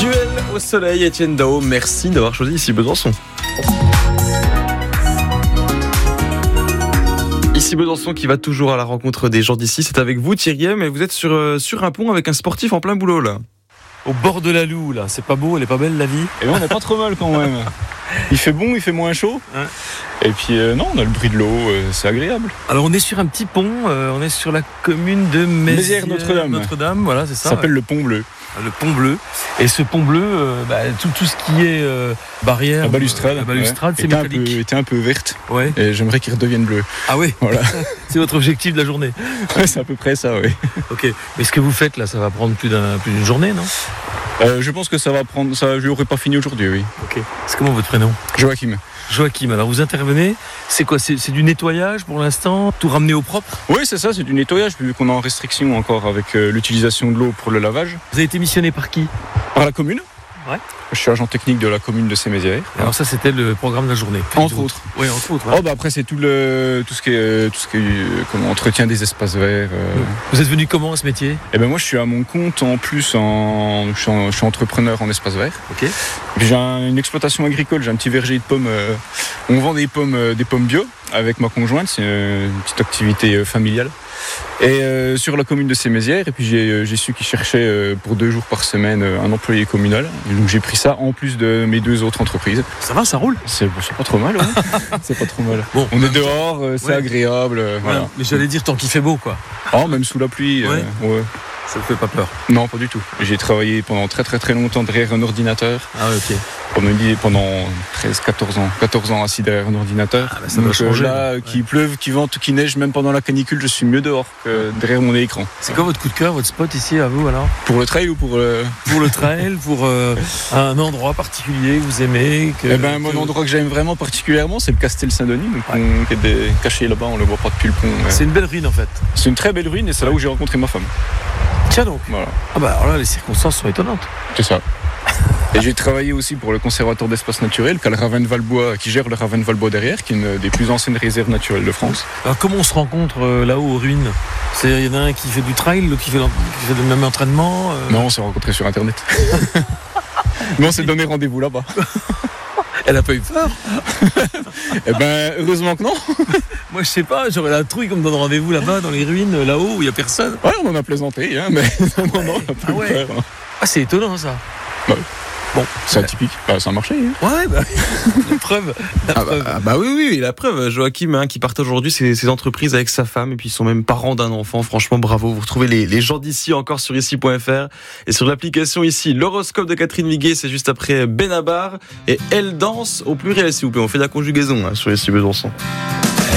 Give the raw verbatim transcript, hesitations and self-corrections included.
Duel au soleil, Etienne Dao, merci d'avoir choisi Ici Besançon. Ici Besançon qui va toujours à la rencontre des gens d'ici, c'est avec vous Thierry, mais vous êtes sur, euh, sur un pont avec un sportif en plein boulot là. Au bord de la Loue, là, c'est pas beau, elle est pas belle la vie. Et on n'est pas trop mal quand même. Il fait bon, il fait moins chaud. Ouais. Et puis euh, non, on a le bruit de l'eau, euh, c'est agréable. Alors on est sur un petit pont, euh, on est sur la commune de Mézières Notre-Dame. Notre-Dame, voilà, c'est ça. Ça s'appelle ouais. le pont bleu. Le pont bleu. Et ce pont bleu, euh, bah, tout, tout ce qui est euh, barrière, La balustrade, la balustrade, ouais, c'est était métallique. Un peu, était un peu verte. Ouais. Et j'aimerais qu'il redevienne bleu. Ah oui. Voilà. C'est votre objectif de la journée. Ouais, c'est à peu près ça, oui. Ok. Mais ce que vous faites là, ça va prendre plus d'un, plus d'une journée, non? Euh, je pense que ça va prendre. Ça, je l'aurais pas fini aujourd'hui, oui. Ok. C'est comment votre prénom? Joachim. Joachim. Alors vous intervenez. C'est quoi? C'est, c'est du nettoyage pour l'instant? Tout ramener au propre? Oui, c'est ça, c'est du nettoyage, vu qu'on est en restriction encore avec euh, l'utilisation de l'eau pour le lavage. Vous avez été missionné par qui? Par la commune. Ouais. Je suis agent technique de la commune de Sémézières. Alors ça, c'était le programme de la journée. Entre autres. Oui, entre autres. Ouais. Oh, bah après, c'est tout, le, tout ce qui est, tout ce qui est euh, comment, entretien des espaces verts. Euh. Vous êtes venu comment à ce métier? Et ben moi, je suis à mon compte en plus, en, je, suis en- je suis entrepreneur en espaces verts. Ok. Et puis j'ai un- une exploitation agricole, j'ai un petit verger de pommes. euh, on vend des pommes, euh, des pommes bio avec ma conjointe, c'est euh, une petite activité euh, familiale. Et euh, sur la commune de Sémézières, et puis j'ai, euh, j'ai su qu'ils cherchaient euh, pour deux jours par semaine euh, un employé communal. Et donc j'ai pris ça en plus de mes deux autres entreprises. Ça va, ça roule. C'est, c'est pas trop mal, ouais. C'est pas trop mal. Bon, On est dehors, euh, c'est Ouais. agréable, euh, voilà. Voilà. Mais j'allais dire tant qu'il fait beau, quoi. Oh, même sous la pluie, euh, Ouais. ouais. Ça vous fait pas peur? Non, pas du tout. J'ai travaillé pendant très très très longtemps derrière un ordinateur. Ah ouais, ok. Pendant, une- pendant treize quatorze ans. quatorze ans assis derrière un ordinateur. Ah bah ça doit Donc, euh, changer, là, ouais. qu'il pleuve, qu'il vente, qu'il neige, même pendant la canicule, je suis mieux dehors que derrière mon écran. C'est quoi votre coup de cœur, votre spot ici à vous alors? Pour le trail ou pour le... Pour le trail, pour euh, un endroit particulier que vous aimez que, Eh ben, mon que- endroit que j'aime vraiment particulièrement, c'est le Castel Saint-Denis, donc Ouais. on- qui est des- caché là-bas, on le voit pas depuis le pont. mais C'est une belle ruine en fait. C'est une très belle ruine et c'est là où j'ai rencontré ma femme. Tiens donc. Voilà, Ah bah alors là, les circonstances sont étonnantes. c'est ça. Et j'ai travaillé aussi pour le conservatoire d'espaces naturels, qui a le Ravenne-Valbois, qui gère le Ravenne-Valbois derrière, qui est une des plus anciennes réserves naturelles de France. Alors comment on se rencontre euh, là-haut aux ruines? C'est il y en a un qui fait du trail, l'autre qui fait, l'en- qui fait le même entraînement. euh, Non, on s'est rencontrés sur Internet. Non, on s'est donné rendez-vous là-bas. Elle a pas eu peur? Eh ben, heureusement que non. Moi je sais pas, j'aurais la trouille qu'on me donne rendez-vous là-bas dans les ruines, euh, là-haut où il y a personne. Ouais, on en a plaisanté, hein, mais non, non, non, on a pas Ah eu ouais. peur, hein. Ah c'est étonnant ça. Ouais. Bon, C'est atypique. Bah, ça a marché. Hein. ouais, bah, la preuve. La Ah bah, preuve. ah bah oui, oui, oui, la preuve, Joachim hein, qui partage aujourd'hui ses, ses entreprises avec sa femme et puis ils sont même parents d'un enfant. Franchement, bravo. Vous retrouvez les, les gens d'ici encore sur ici point f r et sur l'application ici. L'horoscope de Catherine Viguet, c'est juste après Benabar et Elle danse au pluriel, s'il vous plaît. On fait de la conjugaison hein, sur ici Besançon.